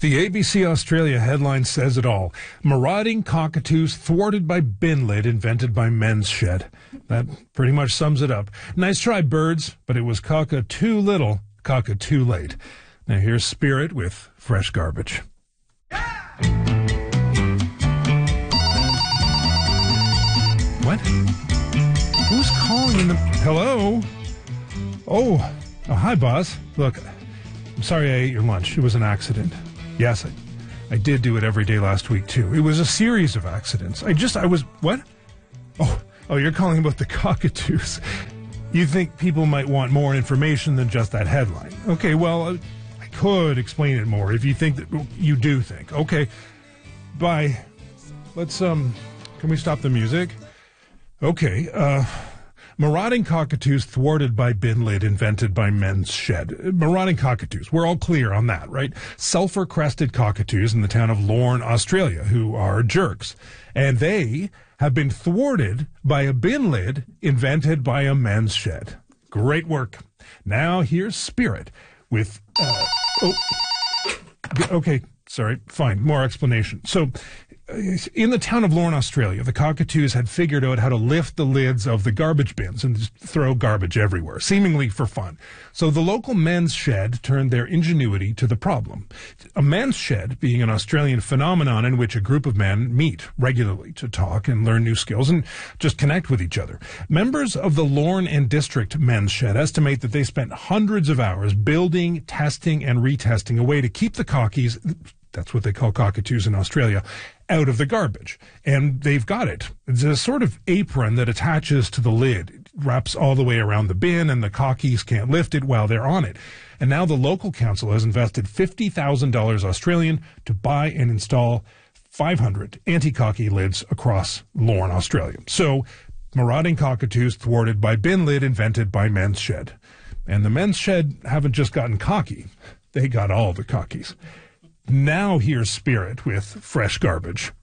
The ABC Australia headline says it all. Marauding cockatoos thwarted by bin lid invented by Men's Shed. That pretty much sums it up. Nice try, birds, but it was cockatoo little, cockatoo late. Now here's Spirit with Fresh Garbage. What? Who's calling in the... Hello? Oh, hi, boss. Look, I'm sorry I ate your lunch. It was an accident. Yes, I did do it every day last week, too. It was a series of accidents. I was... What? Oh, you're calling about the cockatoos. You think people might want more information than just that headline. Okay, well, I could explain it more if you think that you do think. Okay, bye. Let's, can we stop the music? Okay, marauding cockatoos thwarted by bin lid invented by Men's Shed. Marauding cockatoos, we're all clear on that, right? Sulfur-crested cockatoos in the town of Lorne, Australia, who are jerks. And they have been thwarted by a bin lid invented by a Men's Shed. Great work. Now here's Spirit with, okay, sorry, fine, more explanation. So, in the town of Lorne, Australia, the cockatoos had figured out how to lift the lids of the garbage bins and just throw garbage everywhere, seemingly for fun. So the local Men's Shed turned their ingenuity to the problem. A men's shed being an Australian phenomenon in which a group of men meet regularly to talk and learn new skills and just connect with each other. Members of the Lorne and District Men's Shed estimate that they spent hundreds of hours building, testing, and retesting a way to keep the cockies, that's what they call cockatoos in Australia, out of the garbage. And they've got it. It's a sort of apron that attaches to the lid. It wraps all the way around the bin, and the cockies can't lift it while they're on it. And now the local council has invested $50,000 Australian to buy and install 500 anti-cocky lids across Lorne, Australia. So, marauding cockatoos thwarted by bin lid invented by Men's Shed. And the Men's Shed haven't just gotten cocky. They got all the cockies. Now here's Spirit with Fresh Garbage.